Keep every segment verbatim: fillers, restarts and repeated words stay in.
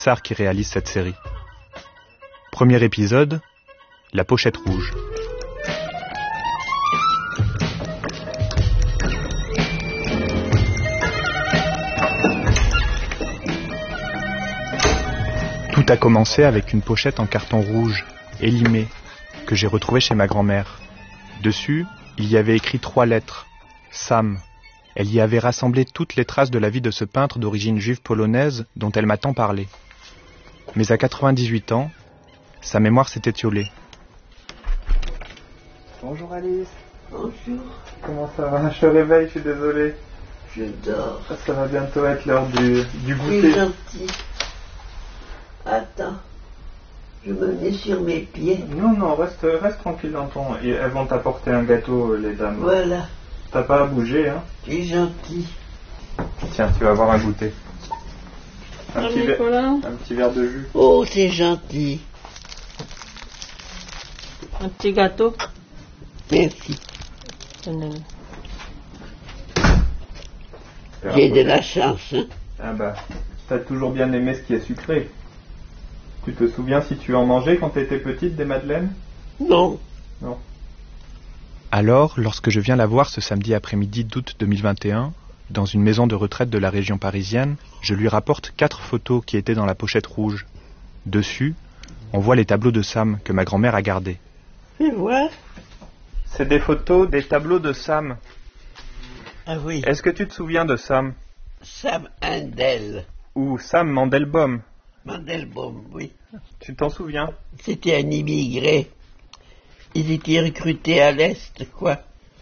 Sarr qui réalise cette série. Premier épisode, la pochette rouge. Tout a commencé avec une pochette en carton rouge, élimée, que j'ai retrouvée chez ma grand-mère. Dessus, il y avait écrit trois lettres, Sam. Elle y avait rassemblé toutes les traces de la vie de ce peintre d'origine juive polonaise dont elle m'a tant parlé. Mais à quatre-vingt-dix-huit ans, sa mémoire s'est étiolée. Bonjour Alice. Bonjour. Comment ça va? Je te réveille, je suis désolé. Je dors. Ça va bientôt être l'heure du, du goûter. C'est gentil. Attends. Je me mets sur mes pieds. Non, non, reste, reste tranquille dans ton... Et elles vont t'apporter un gâteau, les dames. Voilà. T'as pas à bouger, hein? Tu es gentil. Tiens, tu vas avoir un goûter. Un, Ah, petit, ver... un petit verre de jus. Oh, c'est gentil. Un petit gâteau. Merci. Tenez. J'ai de la chance, hein? Ah bah, t'as toujours bien aimé ce qui est sucré. Tu te souviens si tu en mangeais quand t'étais petite, des madeleines? Non. Non. Alors, lorsque je viens la voir ce samedi après-midi d'août deux mille vingt et un, dans une maison de retraite de la région parisienne, je lui rapporte quatre photos qui étaient dans la pochette rouge. Dessus, on voit les tableaux de Sam que ma grand-mère a gardés. Fais voir. C'est des photos des tableaux de Sam. Ah oui. Est-ce que tu te souviens de Sam? Sam Handel. Ou Sam Mandelbaum? Mandelbaum, oui. Tu t'en souviens? C'était un immigré. Ils étaient recrutés à l'Est, quoi.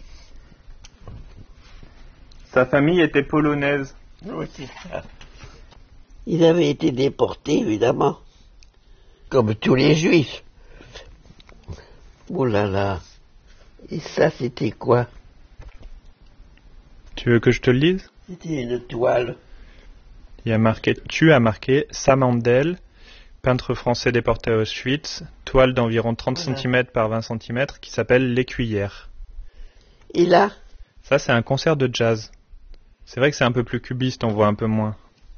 Sa famille était polonaise. Oui, c'est ça. Ils avaient été déportés, évidemment. Comme tous les Juifs. Oh là là. Et ça, c'était quoi? Tu veux que je te le lise? C'était une toile. Il y a marqué, tu as marqué Sam Handel, peintre français déporté à Auschwitz, toile d'environ trente Voilà. centimètres par vingt centimètres qui s'appelle L'Écuyère. Et là? Ça, c'est un concert de jazz. C'est vrai que c'est un peu plus cubiste, on voit un peu moins.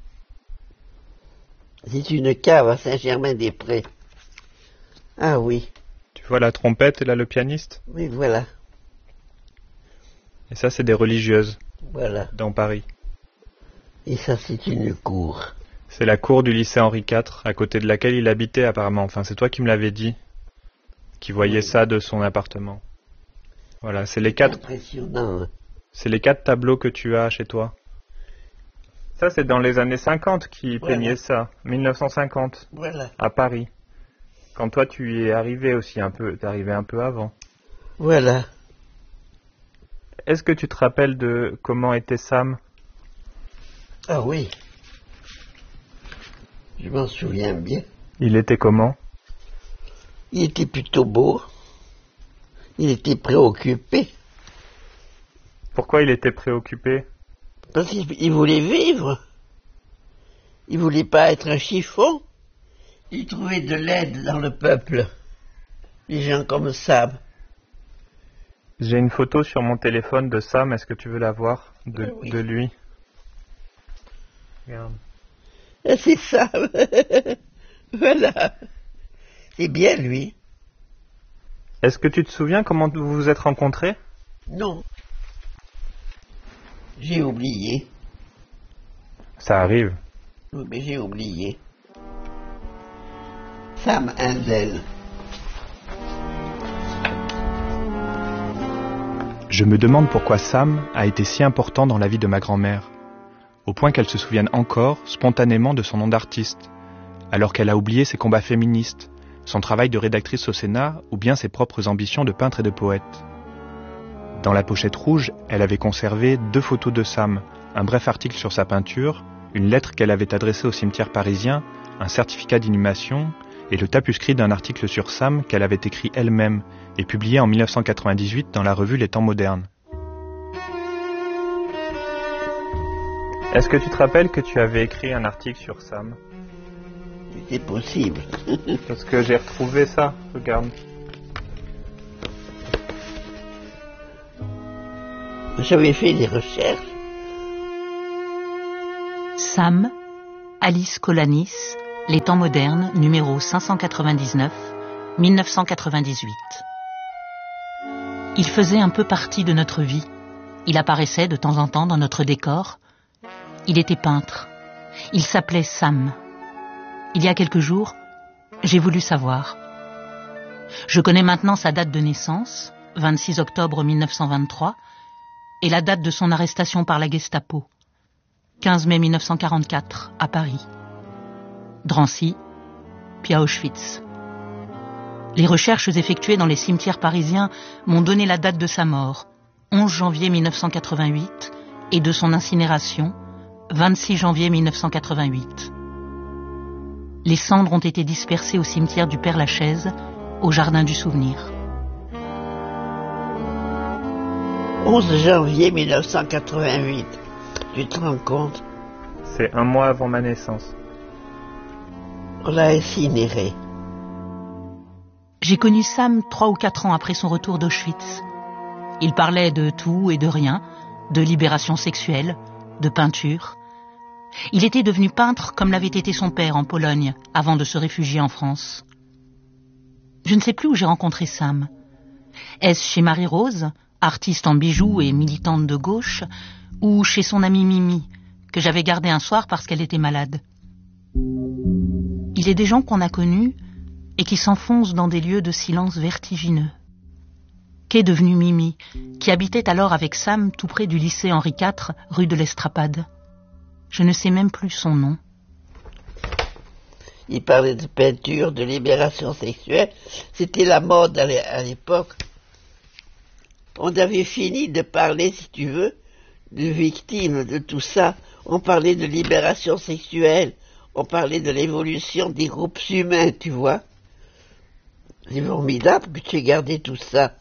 C'est une cave à Saint-Germain-des-Prés. Ah oui. Tu vois la trompette et là le pianiste? Oui, voilà. Et ça, c'est des religieuses, Voilà. dans Paris. Et ça, c'est une cour. C'est la cour du lycée Henri quatre, à côté de laquelle il habitait apparemment. Enfin, c'est toi qui me l'avais dit, qui voyait Oui. ça de son appartement. Voilà, c'est les quatre, Impressionnant. Hein. c'est les quatre tableaux que tu as chez toi. Ça, c'est dans les années cinquante qui Voilà. peignaient ça. mille neuf cent cinquante, Voilà. à Paris. Quand toi, tu y es arrivé aussi un peu. T'es arrivé un peu avant. Voilà. Est-ce que tu te rappelles de comment était Sam? Ah oui. Je m'en souviens bien. Il était comment? Il était plutôt beau. Il était préoccupé. Pourquoi il était préoccupé? Parce qu'il il voulait vivre. Il voulait pas être un chiffon. Il trouvait de l'aide dans le peuple. Les gens comme Sam. J'ai une photo sur mon téléphone de Sam. Est-ce que tu veux la voir? De, Ah oui. de lui. Regarde. Ah, c'est Sam. Voilà. C'est bien lui. Est-ce que tu te souviens comment vous vous êtes rencontrés? Non. J'ai oublié. Ça arrive. Oui, mais j'ai oublié. Sam Handel. Je me demande pourquoi Sam a été si important dans la vie de ma grand-mère, au point qu'elle se souvienne encore, spontanément, de son nom d'artiste, alors qu'elle a oublié ses combats féministes, son travail de rédactrice au Sénat ou bien ses propres ambitions de peintre et de poète. Dans la pochette rouge, elle avait conservé deux photos de Sam, un bref article sur sa peinture, une lettre qu'elle avait adressée au cimetière parisien, un certificat d'inhumation et le tapuscrit d'un article sur Sam qu'elle avait écrit elle-même et publié en mille neuf cent quatre-vingt-dix-huit dans la revue Les Temps modernes. Est-ce que tu te rappelles que tu avais écrit un article sur Sam? C'est possible. Parce que j'ai retrouvé ça, regarde. J'avais fait des recherches. Sam, Alice Kolanis, Les temps modernes, numéro cinq cent quatre-vingt-dix-neuf, mille neuf cent quatre-vingt-dix-huit. Il faisait un peu partie de notre vie. Il apparaissait de temps en temps dans notre décor. Il était peintre. Il s'appelait Sam. Il y a quelques jours, j'ai voulu savoir. Je connais maintenant sa date de naissance, vingt-six octobre mille neuf cent vingt-trois, et la date de son arrestation par la Gestapo, quinze mai mille neuf cent quarante-quatre, à Paris. Drancy, puis à Auschwitz. Les recherches effectuées dans les cimetières parisiens m'ont donné la date de sa mort, onze janvier mille neuf cent quatre-vingt-huit, et de son incinération, vingt-six janvier mille neuf cent quatre-vingt-huit. Les cendres ont été dispersées au cimetière du Père-Lachaise, au Jardin du Souvenir. onze janvier mille neuf cent quatre-vingt-huit, tu te rends compte? C'est un mois avant ma naissance. On l'a incinéré. J'ai connu Sam trois ou quatre ans après son retour d'Auschwitz. Il parlait de tout et de rien, de libération sexuelle, de peinture. Il était devenu peintre comme l'avait été son père en Pologne, avant de se réfugier en France. Je ne sais plus où j'ai rencontré Sam. Est-ce chez Marie-Rose, artiste en bijoux et militante de gauche, ou chez son amie Mimi, que j'avais gardée un soir parce qu'elle était malade? Il est des gens qu'on a connus et qui s'enfoncent dans des lieux de silence vertigineux. Qu'est devenue Mimi, qui habitait alors avec Sam tout près du lycée Henri quatre, rue de l'Estrapade? Je ne sais même plus son nom. Il parlait de peinture, de libération sexuelle. C'était la mode à l'époque. On avait fini de parler, si tu veux, de victimes, de tout ça. On parlait de libération sexuelle. On parlait de l'évolution des groupes humains, tu vois. C'est formidable que tu aies gardé tout ça.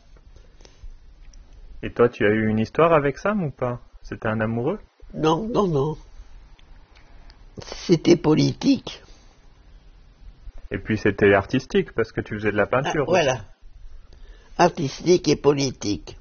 Et toi, tu as eu une histoire avec Sam ou pas? C'était un amoureux? Non, non, non. C'était politique. Et puis c'était artistique, parce que tu faisais de la peinture. Ah, voilà. Artistique et politique.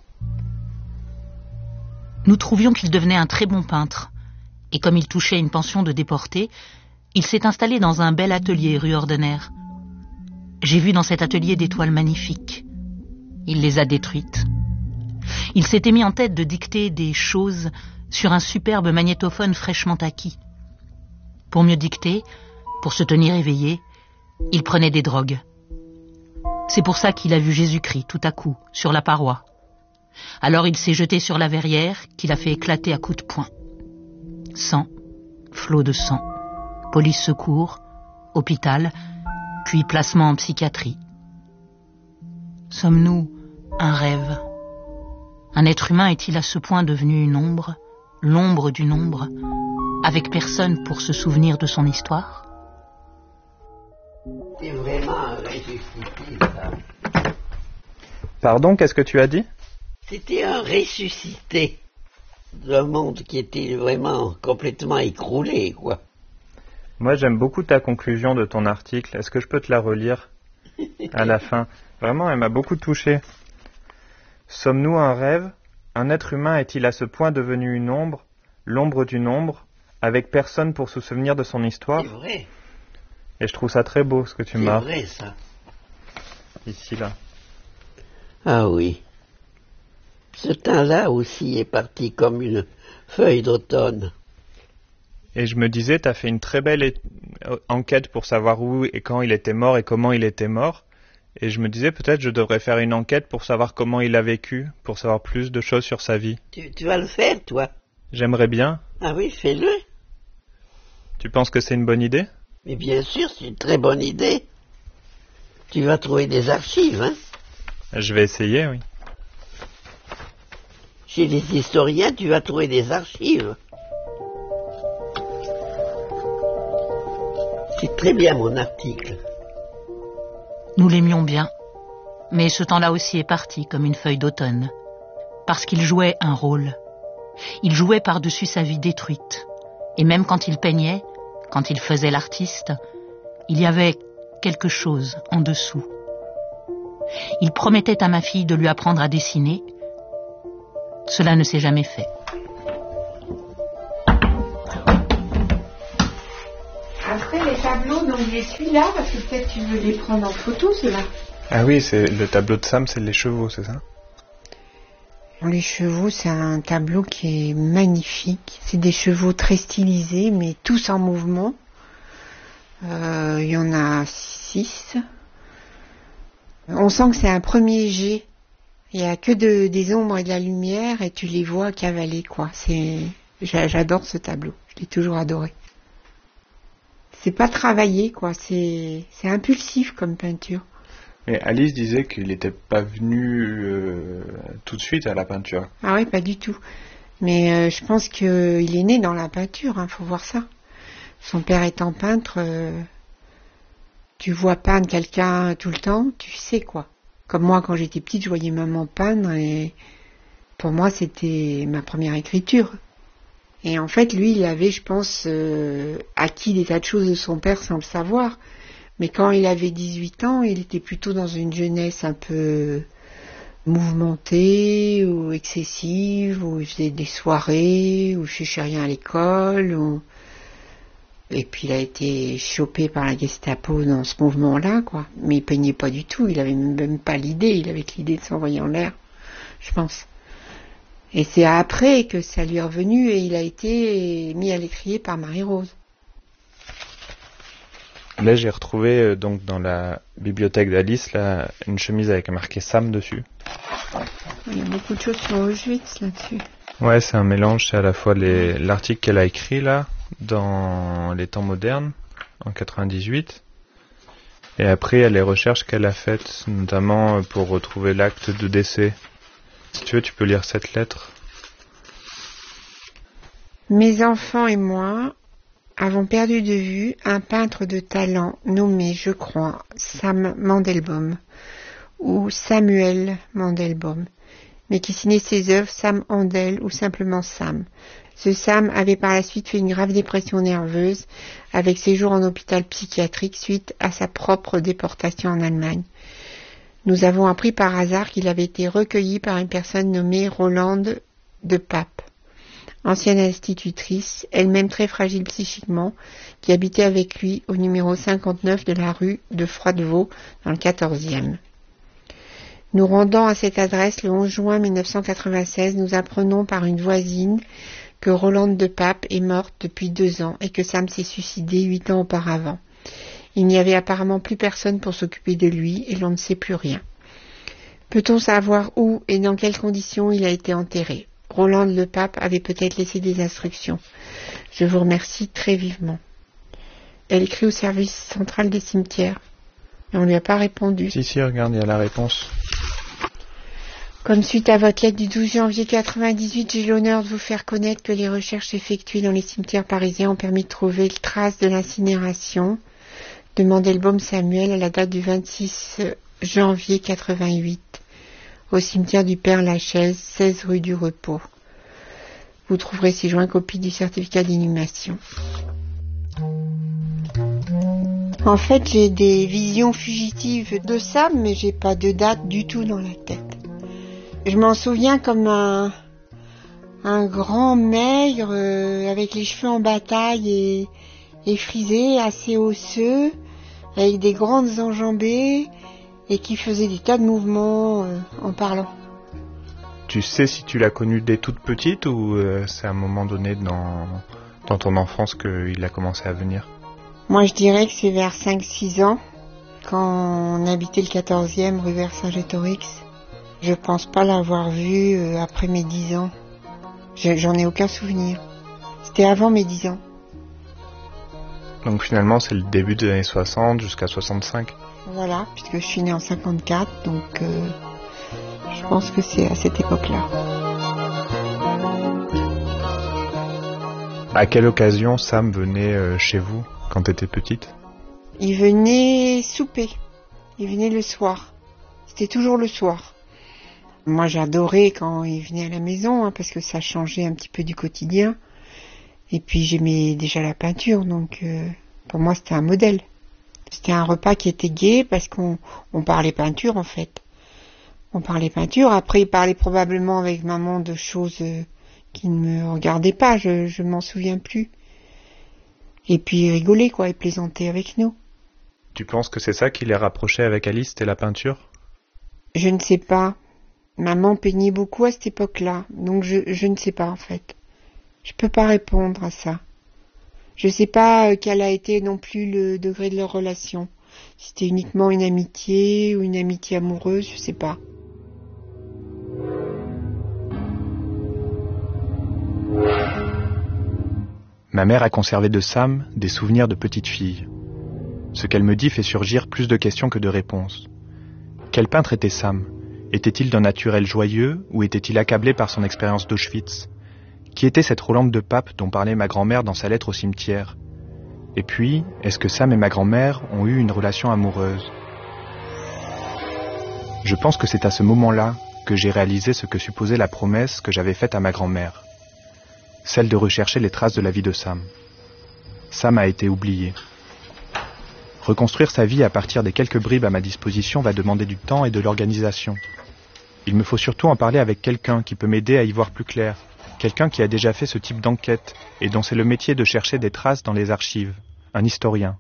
Nous trouvions qu'il devenait un très bon peintre. Et comme il touchait une pension de déportés, il s'est installé dans un bel atelier rue Ordener. J'ai vu dans cet atelier des toiles magnifiques. Il les a détruites. Il s'était mis en tête de dicter des choses sur un superbe magnétophone fraîchement acquis. Pour mieux dicter, pour se tenir éveillé, il prenait des drogues. C'est pour ça qu'il a vu Jésus-Christ tout à coup, sur la paroi. Alors il s'est jeté sur la verrière qu'il a fait éclater à coups de poing. Sang, flot de sang, police secours, hôpital, puis placement en psychiatrie. Sommes-nous un rêve? Un être humain est-il à ce point devenu une ombre, l'ombre d'une ombre, avec personne pour se souvenir de son histoire? C'est vraiment un ressuscité, ça. Pardon, qu'est-ce que tu as dit? C'était un ressuscité d'un monde qui était vraiment complètement écroulé, quoi. Moi, j'aime beaucoup ta conclusion de ton article. Est-ce que je peux te la relire à la fin? Vraiment, elle m'a beaucoup touché. Sommes-nous un rêve? Un être humain est-il à ce point devenu une ombre, l'ombre d'une ombre, avec personne pour se souvenir de son histoire? C'est vrai. Et je trouve ça très beau, ce que tu m'as. C'est vrai, ça. Ici, là. Ah oui. Ce temps-là aussi est parti comme une feuille d'automne. Et je me disais, tu as fait une très belle é- enquête pour savoir où et quand il était mort et comment il était mort. Et je me disais, peut-être je devrais faire une enquête pour savoir comment il a vécu, pour savoir plus de choses sur sa vie. Tu, tu vas le faire, toi? J'aimerais bien. Ah oui, fais-le. Tu penses que c'est une bonne idée? Mais bien sûr, c'est une très bonne idée. Tu vas trouver des archives, hein? Je vais essayer, oui. Chez les historiens, tu vas trouver des archives. C'est très bien, mon article. Nous l'aimions bien, mais ce temps-là aussi est parti comme une feuille d'automne, parce qu'il jouait un rôle. Il jouait par-dessus sa vie détruite, et même quand il peignait, quand il faisait l'artiste, il y avait quelque chose en dessous. Il promettait à ma fille de lui apprendre à dessiner. Cela ne s'est jamais fait. Après les tableaux, donc j'ai celui-là, parce que peut-être tu veux les prendre en photo, ceux-là. Ah oui, c'est le tableau de Sam, c'est les chevaux, c'est ça? Les chevaux, c'est un tableau qui est magnifique. C'est des chevaux très stylisés, mais tous en mouvement. Euh, il y en a six. On sent que c'est un premier jet. Il n'y a que de, des ombres et de la lumière et tu les vois cavaler, quoi. C'est, j'adore ce tableau. Je l'ai toujours adoré. C'est pas travaillé, quoi. C'est, c'est impulsif comme peinture. Mais Alice disait qu'il n'était pas venu euh, tout de suite à la peinture. Ah oui, pas du tout. Mais euh, je pense qu'il est né dans la peinture, hein, faut voir ça. Son père étant peintre, euh, tu vois peindre quelqu'un tout le temps, tu sais quoi. Comme moi, quand j'étais petite, je voyais maman peindre et pour moi, c'était ma première écriture. Et en fait, lui, il avait, je pense, euh, acquis des tas de choses de son père sans le savoir. Mais quand il avait dix-huit ans, il était plutôt dans une jeunesse un peu mouvementée ou excessive, où il faisait des soirées, où il cherchait rien à l'école. Où... Et puis il a été chopé par la Gestapo dans ce mouvement-là, quoi. Mais il peignait pas du tout, il avait même pas l'idée, il avait que l'idée de s'envoyer en l'air, je pense. Et c'est après que ça lui est revenu et il a été mis à l'étrier par Marie-Rose. Là, j'ai retrouvé euh, donc dans la bibliothèque d'Alice là, une chemise avec marqué Sam dessus. Il y a beaucoup de choses sur Auschwitz là-dessus. Ouais, c'est un mélange, c'est à la fois les, l'article qu'elle a écrit là, dans les temps modernes, en quatre-vingt-dix-huit, et après il y a les recherches qu'elle a faites, notamment pour retrouver l'acte de décès. Si tu veux, tu peux lire cette lettre. Mes enfants et moi avons perdu de vue un peintre de talent nommé, je crois, Sam Mandelbaum, ou Samuel Mandelbaum, mais qui signait ses œuvres Sam Handel ou simplement Sam. Ce Sam avait par la suite fait une grave dépression nerveuse avec séjour en hôpital psychiatrique suite à sa propre déportation en Allemagne. Nous avons appris par hasard qu'il avait été recueilli par une personne nommée Rolande de Pape, ancienne institutrice, elle-même très fragile psychiquement, qui habitait avec lui au numéro cinquante-neuf de la rue de Froidevaux dans le quatorzième. Nous rendant à cette adresse le onze juin mille neuf cent quatre-vingt-seize, nous apprenons par une voisine que Rolande de Pape est morte depuis deux ans et que Sam s'est suicidé huit ans auparavant. Il n'y avait apparemment plus personne pour s'occuper de lui et l'on ne sait plus rien. Peut-on savoir où et dans quelles conditions il a été enterré? Rolande le Pape avait peut-être laissé des instructions. Je vous remercie très vivement. Elle écrit au service central des cimetières. Et on ne lui a pas répondu. Si, si, regarde, il y a la réponse. Comme suite à votre lettre du douze janvier quatre-vingt-dix-huit, j'ai l'honneur de vous faire connaître que les recherches effectuées dans les cimetières parisiens ont permis de trouver trace de l'incinération de Mandelbaum Samuel à la date du vingt-six janvier quatre-vingt-huit au cimetière du Père-Lachaise, seize rue du Repos. Vous trouverez ci-joint copie du certificat d'inhumation. En fait, j'ai des visions fugitives de Sam, mais j'ai pas de date du tout dans la tête. Je m'en souviens comme un, un grand maigre euh, avec les cheveux en bataille et, et frisé, assez osseux, avec des grandes enjambées et qui faisait des tas de mouvements euh, en parlant. Tu sais si tu l'as connu dès toute petite ou euh, c'est à un moment donné dans, dans ton enfance qu'il a commencé à venir? Moi, je dirais que c'est vers cinq six ans, quand on habitait le quatorzième rue Vercingétorix. Je pense pas l'avoir vu euh, après mes dix ans. Je, j'en ai aucun souvenir. C'était avant mes dix ans. Donc finalement, c'est le début des années soixante jusqu'à soixante-cinq. Voilà, puisque je suis née en cinquante-quatre, donc euh, je pense que c'est à cette époque-là. À quelle occasion Sam venait euh, chez vous quand tu étais petite? Il venait souper. Il venait le soir. C'était toujours le soir. Moi, j'adorais quand il venait à la maison, hein, parce que ça changeait un petit peu du quotidien. Et puis, j'aimais déjà la peinture, donc euh, pour moi, c'était un modèle. C'était un repas qui était gai, parce qu'on on parlait peinture, en fait. On parlait peinture. Après, il parlait probablement avec maman de choses euh, qui ne me regardaient pas. Je, je m'en souviens plus. Et puis rigoler, quoi, et plaisanter avec nous. Tu penses que c'est ça qui les rapprochait avec Alice, c'était la peinture? Je ne sais pas. Maman peignait beaucoup à cette époque-là, donc je, je ne sais pas en fait. Je peux pas répondre à ça. Je sais pas quel a été non plus le degré de leur relation. Si c'était uniquement une amitié ou une amitié amoureuse, je sais pas. Ma mère a conservé de Sam des souvenirs de petite fille. Ce qu'elle me dit fait surgir plus de questions que de réponses. Quel peintre était Sam? Était-il d'un naturel joyeux ou était-il accablé par son expérience d'Auschwitz? Qui était cette Rolande de Pape dont parlait ma grand-mère dans sa lettre au cimetière? Et puis, est-ce que Sam et ma grand-mère ont eu une relation amoureuse? Je pense que c'est à ce moment-là que j'ai réalisé ce que supposait la promesse que j'avais faite à ma grand-mère, celle de rechercher les traces de la vie de Sam. Sam a été oublié. Reconstruire sa vie à partir des quelques bribes à ma disposition va demander du temps et de l'organisation. Il me faut surtout en parler avec quelqu'un qui peut m'aider à y voir plus clair, quelqu'un qui a déjà fait ce type d'enquête et dont c'est le métier de chercher des traces dans les archives, un historien.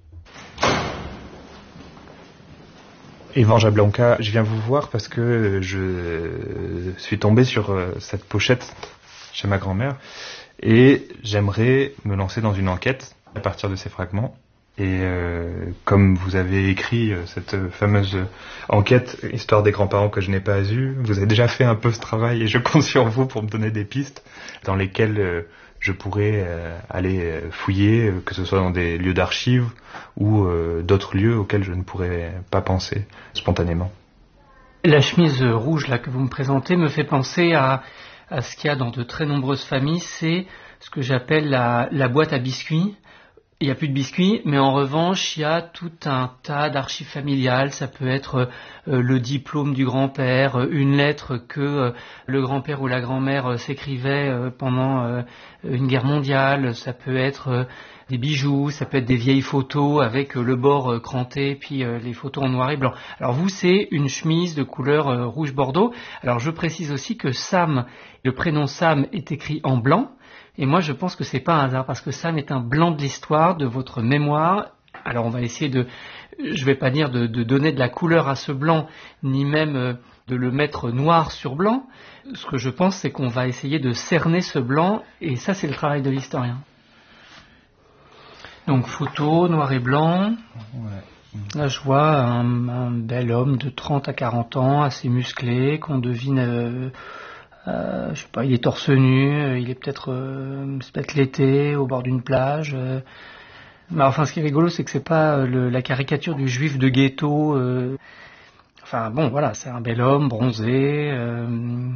Yvan Jablonka, je viens vous voir parce que je suis tombé sur cette pochette chez ma grand-mère et j'aimerais me lancer dans une enquête à partir de ces fragments. Et euh, comme vous avez écrit euh, cette fameuse enquête Histoire des grands-parents que je n'ai pas eue, vous avez déjà fait un peu ce travail et je compte sur vous pour me donner des pistes dans lesquelles euh, je pourrais euh, aller fouiller, euh, que ce soit dans des lieux d'archives ou euh, d'autres lieux auxquels je ne pourrais pas penser spontanément. La chemise rouge là que vous me présentez me fait penser à, à ce qu'il y a dans de très nombreuses familles, c'est ce que j'appelle la, la boîte à biscuits. Il n'y a plus de biscuits, mais en revanche, il y a tout un tas d'archives familiales. Ça peut être euh, le diplôme du grand-père, une lettre que euh, le grand-père ou la grand-mère euh, s'écrivait euh, pendant euh, une guerre mondiale. Ça peut être euh, des bijoux, ça peut être des vieilles photos avec euh, le bord euh, cranté, puis euh, les photos en noir et blanc. Alors vous, c'est une chemise de couleur euh, rouge bordeaux. Alors je précise aussi que Sam, le prénom Sam est écrit en blanc. Et moi, je pense que c'est pas un hasard, parce que Sam est un blanc de l'histoire, de votre mémoire. Alors, on va essayer de, je vais pas dire de, de donner de la couleur à ce blanc, ni même de le mettre noir sur blanc. Ce que je pense, c'est qu'on va essayer de cerner ce blanc, et ça, c'est le travail de l'historien. Donc, photo, noir et blanc. Là, je vois un, un bel homme de trente à quarante ans, assez musclé, qu'on devine... Euh, Euh, je sais pas, il est torse nu, euh, il est peut-être, euh, c'est peut-être l'été au bord d'une plage. Euh. Mais enfin, ce qui est rigolo, c'est que c'est pas euh, le, la caricature du juif de ghetto. Euh. Enfin bon, voilà, c'est un bel homme bronzé, euh,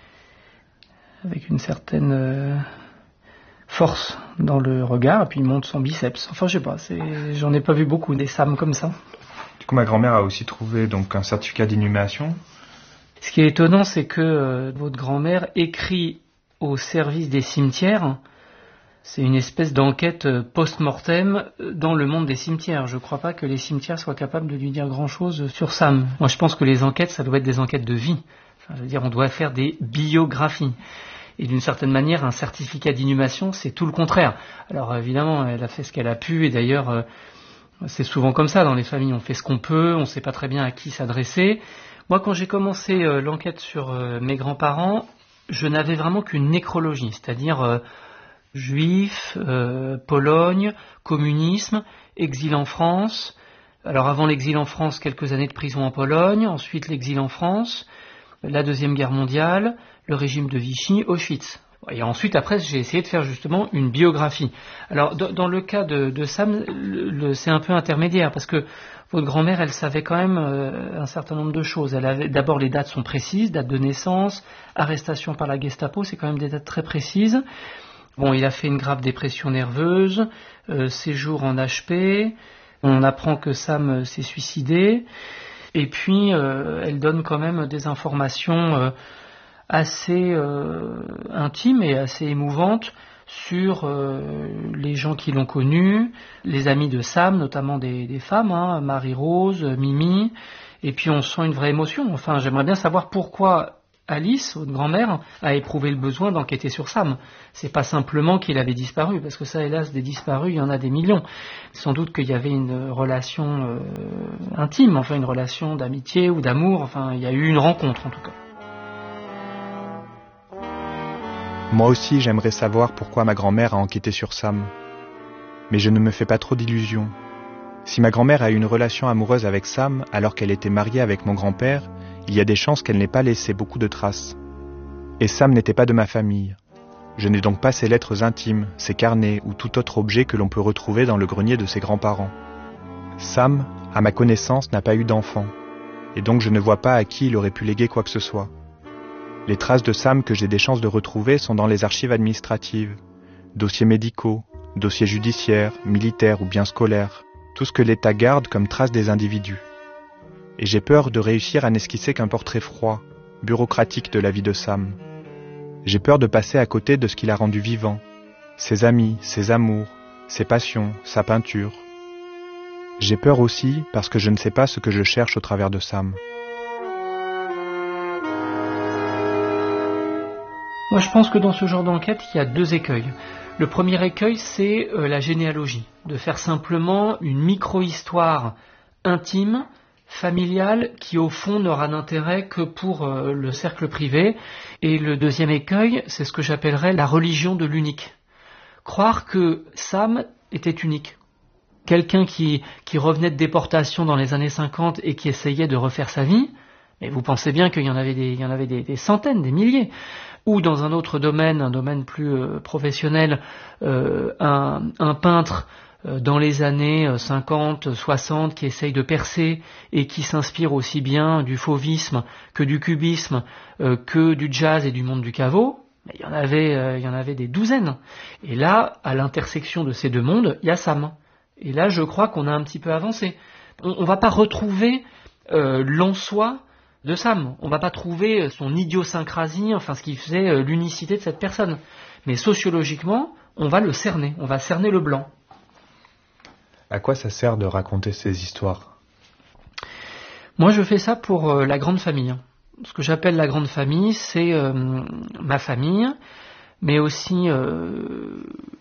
avec une certaine euh, force dans le regard, et puis il montre son biceps. Enfin, je sais pas, c'est, j'en ai pas vu beaucoup des Sam comme ça. Du coup, ma grand-mère a aussi trouvé donc un certificat d'inhumation. Ce qui est étonnant, c'est que euh, votre grand-mère écrit au service des cimetières. C'est une espèce d'enquête euh, post-mortem dans le monde des cimetières. Je ne crois pas que les cimetières soient capables de lui dire grand-chose sur Sam. Moi, je pense que les enquêtes, ça doit être des enquêtes de vie. Enfin, je veux dire, on doit faire des biographies. Et d'une certaine manière, un certificat d'inhumation, c'est tout le contraire. Alors évidemment, elle a fait ce qu'elle a pu, et d'ailleurs, euh, c'est souvent comme ça dans les familles. On fait ce qu'on peut, on ne sait pas très bien à qui s'adresser. Moi, quand j'ai commencé euh, l'enquête sur euh, mes grands-parents, je n'avais vraiment qu'une nécrologie, c'est-à-dire euh, juifs, euh, Pologne, communisme, exil en France. Alors avant l'exil en France, quelques années de prison en Pologne, ensuite l'exil en France, la Deuxième Guerre mondiale, le régime de Vichy, Auschwitz. Et ensuite, après, j'ai essayé de faire justement une biographie. Alors, dans, dans le cas de, de Sam, le, le, c'est un peu intermédiaire, parce que votre grand-mère, elle savait quand même euh, un certain nombre de choses. Elle avait, d'abord, les dates sont précises, date de naissance, arrestation par la Gestapo, c'est quand même des dates très précises. Bon, il a fait une grave dépression nerveuse, euh, séjour en H P, on apprend que Sam euh, s'est suicidé, et puis euh, elle donne quand même des informations euh, assez euh, intimes et assez émouvantes sur euh, les gens qui l'ont connu, les amis de Sam, notamment des, des femmes, hein, Marie-Rose, Mimi, et puis on sent une vraie émotion. Enfin, j'aimerais bien savoir pourquoi Alice, votre grand-mère, a éprouvé le besoin d'enquêter sur Sam. C'est pas simplement qu'il avait disparu, parce que ça, hélas, des disparus, il y en a des millions. Sans doute qu'il y avait une relation euh, intime, enfin une relation d'amitié ou d'amour, enfin il y a eu une rencontre en tout cas. Moi aussi, j'aimerais savoir pourquoi ma grand-mère a enquêté sur Sam. Mais je ne me fais pas trop d'illusions. Si ma grand-mère a eu une relation amoureuse avec Sam alors qu'elle était mariée avec mon grand-père, il y a des chances qu'elle n'ait pas laissé beaucoup de traces. Et Sam n'était pas de ma famille. Je n'ai donc pas ses lettres intimes, ses carnets ou tout autre objet que l'on peut retrouver dans le grenier de ses grands-parents. Sam, à ma connaissance, n'a pas eu d'enfant, et donc je ne vois pas à qui il aurait pu léguer quoi que ce soit. Les traces de Sam que j'ai des chances de retrouver sont dans les archives administratives, dossiers médicaux, dossiers judiciaires, militaires ou bien scolaires, tout ce que l'État garde comme traces des individus. Et j'ai peur de réussir à n'esquisser qu'un portrait froid, bureaucratique de la vie de Sam. J'ai peur de passer à côté de ce qu'il a rendu vivant, ses amis, ses amours, ses passions, sa peinture. J'ai peur aussi parce que je ne sais pas ce que je cherche au travers de Sam. Moi je pense que dans ce genre d'enquête, il y a deux écueils. Le premier écueil, c'est euh, la généalogie, de faire simplement une micro-histoire intime, familiale, qui au fond n'aura d'intérêt que pour euh, le cercle privé. Et le deuxième écueil, c'est ce que j'appellerais la religion de l'unique. Croire que Sam était unique. Quelqu'un qui, qui revenait de déportation dans les années cinquante et qui essayait de refaire sa vie, mais vous pensez bien qu'il y en avait des, il y en avait des, des centaines, des milliers. Ou dans un autre domaine, un domaine plus euh, professionnel, euh, un, un peintre euh, dans les années cinquante, soixante qui essaye de percer et qui s'inspire aussi bien du fauvisme que du cubisme, euh, que du jazz et du monde du caveau, mais il y en avait, euh, il y en avait des douzaines. Et là, à l'intersection de ces deux mondes, il y a Sam. Et là, je crois qu'on a un petit peu avancé. On ne va pas retrouver euh, l'en-soi de Sam. On ne va pas trouver son idiosyncrasie, enfin ce qui faisait l'unicité de cette personne. Mais sociologiquement, on va le cerner, on va cerner le blanc. À quoi ça sert de raconter ces histoires ? Moi, je fais ça pour euh, la grande famille. Ce que j'appelle la grande famille, c'est euh, ma famille, mais aussi euh,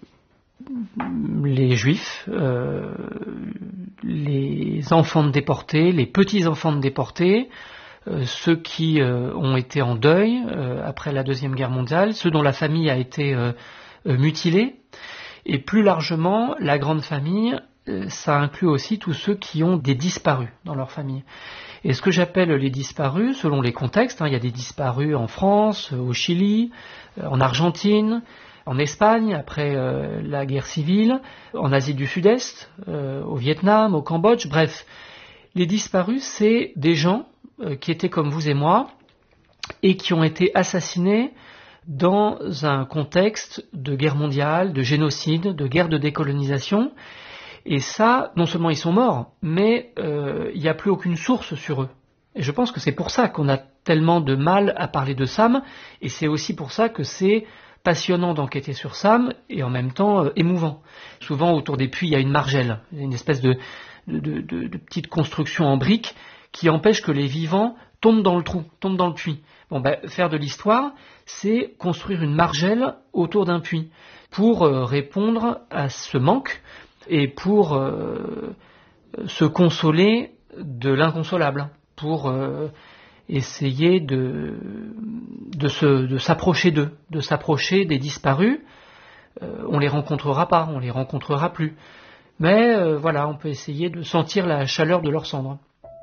les juifs, euh, les enfants de déportés, les petits-enfants de déportés, Euh, ceux qui euh, ont été en deuil euh, après la Deuxième Guerre mondiale, ceux dont la famille a été euh, euh, mutilée, et plus largement, la grande famille, euh, ça inclut aussi tous ceux qui ont des disparus dans leur famille. Et ce que j'appelle les disparus, selon les contextes, hein, il y a des disparus en France, au Chili, euh, en Argentine, en Espagne, après euh, la guerre civile, en Asie du Sud-Est, euh, au Vietnam, au Cambodge, bref. Les disparus, c'est des gens qui étaient comme vous et moi, et qui ont été assassinés dans un contexte de guerre mondiale, de génocide, de guerre de décolonisation. Et ça, non seulement ils sont morts, mais euh, il n'y a plus aucune source sur eux. Et je pense que c'est pour ça qu'on a tellement de mal à parler de Sam, et c'est aussi pour ça que c'est passionnant d'enquêter sur Sam, et en même temps euh, émouvant. Souvent, autour des puits, il y a une margelle, une espèce de, de, de, de, de petite construction en briques, qui empêche que les vivants tombent dans le trou, tombent dans le puits. Bon, ben, faire de l'histoire, c'est construire une margelle autour d'un puits pour euh, répondre à ce manque et pour euh, se consoler de l'inconsolable, pour euh, essayer de, de, se, de s'approcher d'eux, de s'approcher des disparus. Euh, on les rencontrera pas, on les rencontrera plus. Mais euh, voilà, on peut essayer de sentir la chaleur de leurs cendres.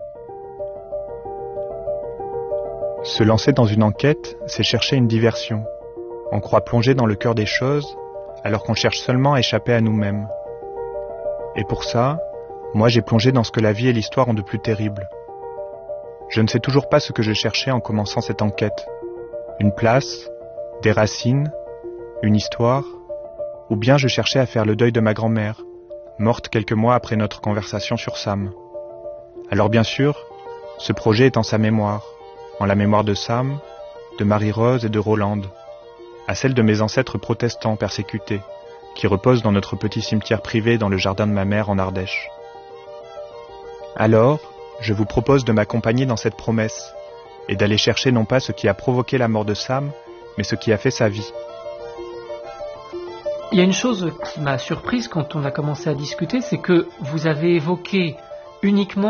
Se lancer dans une enquête, c'est chercher une diversion. On croit plonger dans le cœur des choses, alors qu'on cherche seulement à échapper à nous-mêmes. Et pour ça, moi j'ai plongé dans ce que la vie et l'histoire ont de plus terrible. Je ne sais toujours pas ce que je cherchais en commençant cette enquête. Une place, des racines, une histoire, ou bien je cherchais à faire le deuil de ma grand-mère, morte quelques mois après notre conversation sur Sam. Alors bien sûr, ce projet est en sa mémoire, en la mémoire de Sam, de Marie-Rose et de Rolande, à celle de mes ancêtres protestants persécutés, qui reposent dans notre petit cimetière privé dans le jardin de ma mère en Ardèche. Alors, je vous propose de m'accompagner dans cette promesse, et d'aller chercher non pas ce qui a provoqué la mort de Sam, mais ce qui a fait sa vie. Il y a une chose qui m'a surprise quand on a commencé à discuter, c'est que vous avez évoqué uniquement